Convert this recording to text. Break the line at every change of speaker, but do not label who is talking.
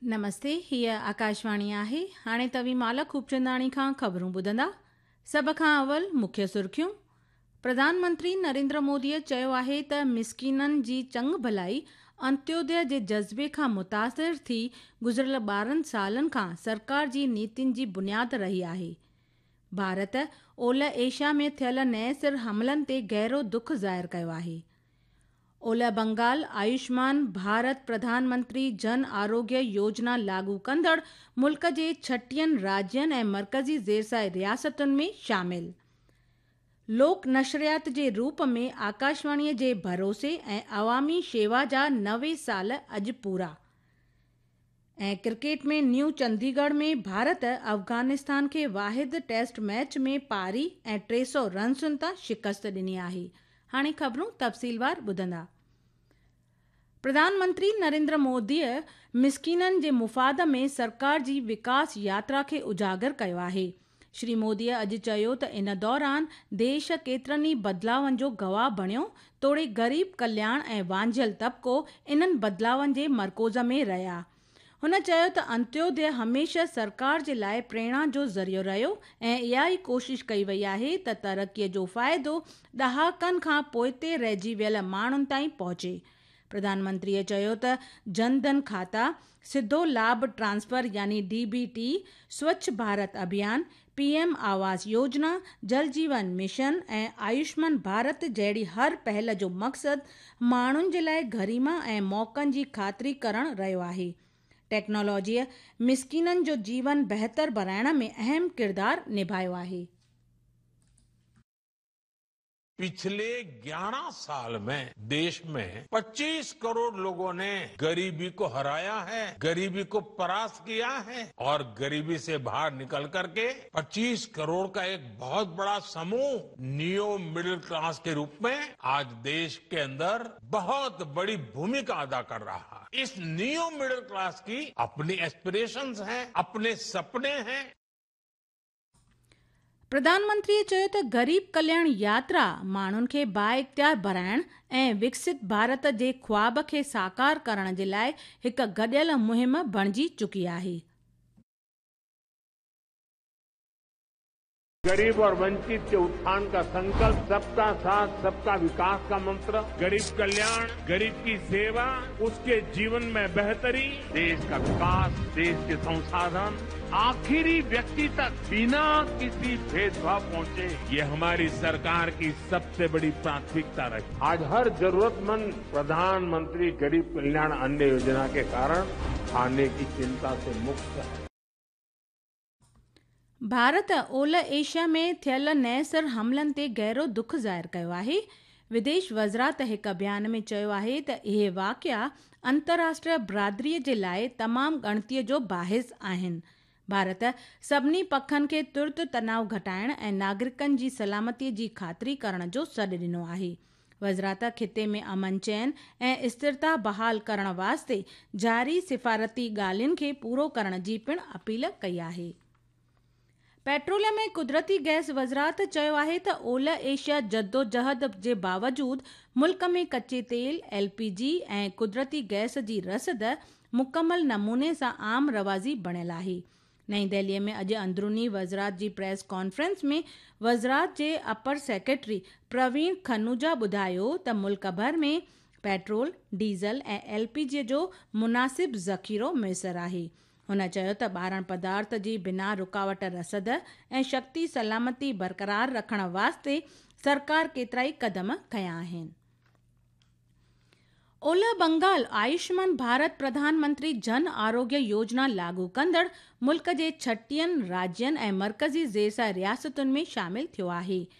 नमस्ते, हीअ आकाशवाणी आहे। हाणे तव्हीं माला खूबचंदाणी खां ख़बरूं ॿुधंदा। सभ खां अवल मुख्य सुर्खियूं। प्रधानमंत्री नरेंद्र मोदीअ चयो आहे त मिसकीननि जी चङ भलाई अंत्योदय जे जज़्बे खां मुतासिर थी गुज़िरियल 12 सालनि खां सरकार जी नीतियुनि जी बुनियाद रही आहे। भारत ओलह एशिया में थियल नए सिर हमलनि ते गहरो दुख ज़ाहिर कयो आहे। ओलह बंगाल आयुष्मान भारत प्रधानमंत्री जन आरोग्य योजना लागू कंदड़ मुल्क जे 36 राज्यनि ऐं मर्कज़ी ज़ेरसाई रियासतुनि में शामिल। लोक नशरियात जे रूप में आकाशवाणीअ जे भरोसे ऐं अवामी शेवा जा 90 साल अॼु पूरा। ऐं क्रिकेट में न्यू चंडीगढ़ में भारत अफ़गानिस्तान खे वाहिद टेस्ट मैच में पारी ऐं 300 रन्सुनि तां शिकस्त ॾिनी आहे। हाणे ख़बरूं तफ़सीलवार ॿुधंदा। प्रधानमंत्री नरेंद्र मोदीअ मिसकीननि जे मुफ़ाद में सरकार जी विकास यात्रा खे उजागर कयो आहे। श्री मोदीअ अॼु चयो त इन दौरान देश केतिरनि ई बदिलावनि जो गवाह बणियो, तोड़े ग़रीब कल्याण ऐं वांझियल तबिको इन्हनि बदिलावनि जे मर्कोज़ में रहिया। हुन चयो त अंत्योदय हमेशह सरकार जे लाइ प्रेरणा जो ज़रियो रहियो ऐं इहा ई कोशिश कई वई आहे त तरक़ीअ जो फ़ाइदो ॾहाकनि खां पोइते रहिजी वियल माण्हुनि ताईं पहुचे। प्रधानमंत्रीअ चयो त जनधन खाता, सिधो लाभ ट्रांसफर यानी DBT, स्वच्छ भारत अभियान, PM आवास योजना, जल जीवन मिशन ऐं आयुष्मान भारत जहिड़ी हर पहल जो मक़सदु माण्हुनि जे लाइ गरीमा ऐं मौक़नि जी ख़ातिरी करणु रहियो आहे। टेक्नोलॉजीअ मिसकीननि जो जीवन बहितर बणाइण में अहम किरदारु निभायो आहे।
पिछले 11 साल में देश में 25 करोड़ लोगों ने गरीबी को हराया है, गरीबी को परास्त किया है और गरीबी से बाहर निकल करके 25 करोड़ का एक बहुत बड़ा समूह नियो मिडिल क्लास के रूप में आज देश के अंदर बहुत बड़ी भूमिका अदा कर रहा है। इस नियो मिडिल क्लास की अपनी एस्पिरेशंस हैं, अपने सपने हैं।
प्रधानमंत्रीअ चयो त गरीब कल्याण यात्रा माण्हुनि खे बाइख्तियार बणाइण ऐं विकसित भारत जे ख्वाब खे साकार करण जे लाइ हिकु गॾियल मुहिम बणिजी चुकी आहे।
गरीब और वंचित के उत्थान का संकल्प, सबका साथ सबका विकास का मंत्र, गरीब कल्याण, गरीब की सेवा, उसके जीवन में बेहतरी, देश का विकास, देश के संसाधन आखिरी व्यक्ति तक बिना किसी भेदभाव पहुंचे, ये हमारी सरकार की सबसे बड़ी प्राथमिकता रही। आज हर जरूरतमंद प्रधानमंत्री गरीब कल्याण अन्न योजना के कारण खाने की चिंता से मुक्त है।
भारत ओलह एशिया में थियल नए सिर हमलनि ते गहरो दुख ज़ाहिर कयो आहे। विदेश वज़रात हिकु बयान में चयो आहे त इहे वाक़िया अंतर्राष्ट्रीय बिरादरीअ जे लाइ तमामु ॻणतीअ जो बाहिस आहिनि। भारत सभिनी पखनि खे तुर्त तनाव घटाइण ऐं नागरिकनि जी सलामतीअ जी ख़ातिरी करण जो सॾु ॾिनो आहे। वज़रात खिते में अमन चैन ऐं स्थिरता बहाल करण वास्ते जारी सिफ़ारती ॻाल्हियुनि खे पूरो करण जी पिणु अपील कई आहे। पेट्रोलियम ऐं कुदरती गैस वज़रात चयो आहे त ओलह एशिया जद्दोजहद जे बावजूदु मुल्क में कचे तेल, LPG ऐं कुदरती गैस जी रसद मुकमल नमूने सां आम रवाज़ी बणियल आहे। नईं दिल्लीअ में अॼु अंदरूनी वज़रात जी प्रेस कॉन्फ्रेंस में वज़रात जे अपर सेक्रेटरी प्रवीण खनूजा ॿुधायो त मुल्क भर में पेट्रोल, डीज़ल ऐं LPG जो मुनासिब ज़ख़ीरो मुयसरु आहे। हुन चयो त ॿारण पदार्थ जी बिना रुकावट रसद ऐं शक्ति सलामती बरक़रार रखण वास्ते सरकार केतिरा ई क़दम खयां आहिनि। ओलह बंगाल आयुष्मान भारत प्रधानमंत्री जन आरोग्य योजना लागू कंदड़ मुल्क जे 36 राज्यनि ऐं मर्कज़ी ज़ेरसाई रियासतुनि में शामिल थियो आहे।